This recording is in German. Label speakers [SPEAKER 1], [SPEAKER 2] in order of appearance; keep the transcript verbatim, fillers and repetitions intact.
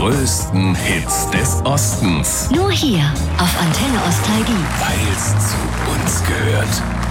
[SPEAKER 1] größten Hits des Ostens.
[SPEAKER 2] Nur hier auf Antenne Ostalgie.
[SPEAKER 1] Weil's zu uns gehört.